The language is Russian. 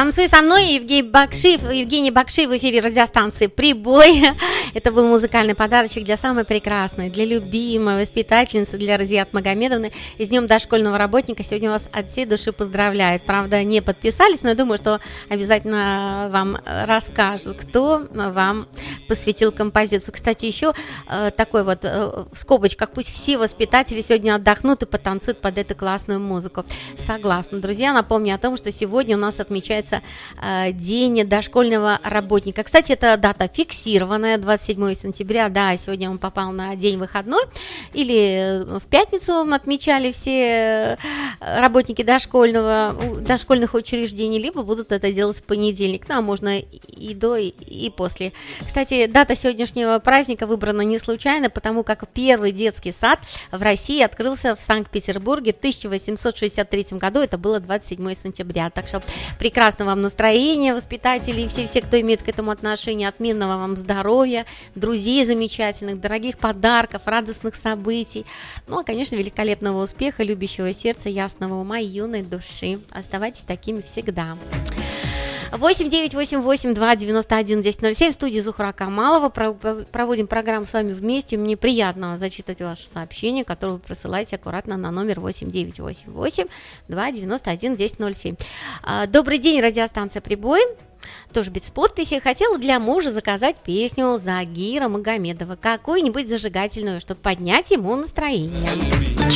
Танцуй со мной, Евгений Бакшиев в эфире радиостанции «Прибой». Это был музыкальный подарочек для самой прекрасной, для любимой воспитательницы, для Разият Магомедовны. И с днем дошкольного работника сегодня вас от всей души поздравляют. Правда, не подписались, но я думаю, что обязательно вам расскажут, кто вам посвятил композицию. Кстати, еще такой вот в скобочках: пусть все воспитатели сегодня отдохнут и потанцуют под эту классную музыку. Согласна, друзья. Напомню о том, что сегодня у нас отмечается День дошкольного работника. Кстати, это дата фиксированная, 27 сентября, да, сегодня он попал на день выходной, или в пятницу отмечали все работники дошкольных учреждений, либо будут это делать в понедельник, ну, а можно и до, и после. Кстати, дата сегодняшнего праздника выбрана не случайно, потому как первый детский сад в России открылся в Санкт-Петербурге в 1863 году, это было 27 сентября, так что прекрасного вам настроения, воспитатели и все, кто имеет к этому отношение, отменного вам здоровья, друзей замечательных, дорогих подарков, радостных событий, ну, а, конечно, великолепного успеха, любящего сердца, ясного ума и юной души. Оставайтесь такими всегда. 8-988-291-1007, в студии Зухра Камалова. Проводим программу с вами вместе. Мне приятно зачитывать ваши сообщения, которые вы присылаете аккуратно на номер 8-988-291-1007. Добрый день, радиостанция «Прибой». Тоже без подписи. Хотела для мужа заказать песню Загира Магомедова, какую-нибудь зажигательную, чтобы поднять ему настроение.